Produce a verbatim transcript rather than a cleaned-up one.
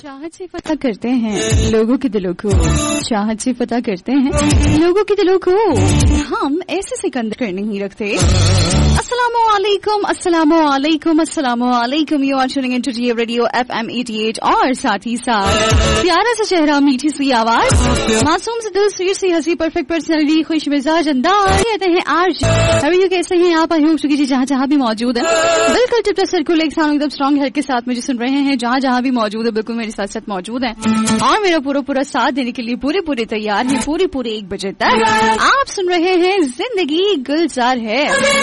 चाहत से पता करते हैं लोगों के दिलों को, चाहत से पता करते हैं लोगों के दिलों को, हम ऐसे सिकंदर कर नहीं रखते। अस्सलामु अलैकुम, अस्सलामु अलैकुम, अस्सलामु अलैकुम। You are tuning into ji radio F M अठासी और साथ ही साथ प्यारा सा चेहरा, मीठी सी आवाज, मासूम से दिल, स्वीट सी हंसी, परफेक्ट पर्सनैलिटी, खुश मिजाज अंदाज। कहते हैं आज अभी कैसे हैं आप? आई होप चुकी जी जहाँ जहाँ भी मौजूद है बिल्कुल टिप टप सर्कुल एक साथ एकदम स्ट्रॉन्ग हेल्थ के साथ मुझे सुन रहे हैं, जहाँ जहाँ भी मौजूद है बिल्कुल मेरे साथ साथ मौजूद है और मेरा पूरा पूरा साथ देने के लिए पूरे पूरे तैयार है। पूरे पूरे एक बजे तक आप सुन रहे हैं जिंदगी गुलजार है।